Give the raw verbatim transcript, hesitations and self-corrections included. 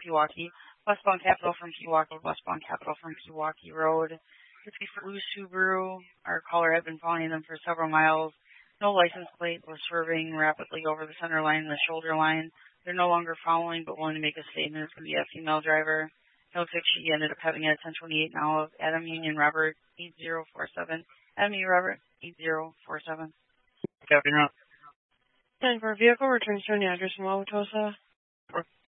Pewaukee. Westbound Capital from Pewaukee. Westbound Capital from Pewaukee Road. fifty-four Blue Subaru. Our caller had been following them for several miles. No license plate. Was swerving rapidly over the center line and the shoulder line. They're no longer following, but willing to make a statement. It's going to be a female driver. It looks like she ended up having a ten twenty-eight now of Adam Union Robert eight zero four seven. Adam Union Robert eight zero four seven. Captain Rock. ten for a vehicle returns to an address in Wauwatosa.